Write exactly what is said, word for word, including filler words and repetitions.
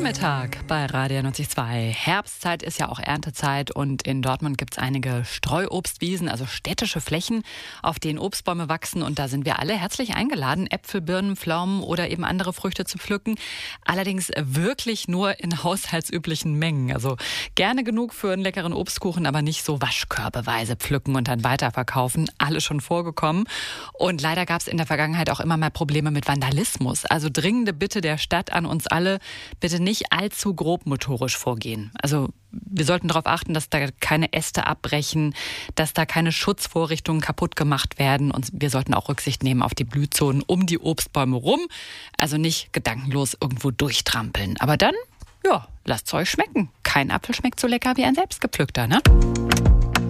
Vormittag bei Radio neunzig Komma zwei. Herbstzeit ist ja auch Erntezeit und in Dortmund gibt es einige Streuobstwiesen, also städtische Flächen, auf denen Obstbäume wachsen. Und da sind wir alle herzlich eingeladen, Äpfel, Birnen, Pflaumen oder eben andere Früchte zu pflücken. Allerdings wirklich nur in haushaltsüblichen Mengen. Also gerne genug für einen leckeren Obstkuchen, aber nicht so waschkörbeweise pflücken und dann weiterverkaufen. Alles schon vorgekommen. Und leider gab es in der Vergangenheit auch immer mal Probleme mit Vandalismus. Also dringende Bitte der Stadt an uns alle, bitte nicht allzu grobmotorisch vorgehen. Also wir sollten darauf achten, dass da keine Äste abbrechen, dass da keine Schutzvorrichtungen kaputt gemacht werden. Und wir sollten auch Rücksicht nehmen auf die Blühzonen um die Obstbäume rum. Also nicht gedankenlos irgendwo durchtrampeln. Aber dann, ja, lasst's euch schmecken. Kein Apfel schmeckt so lecker wie ein selbstgepflückter, ne?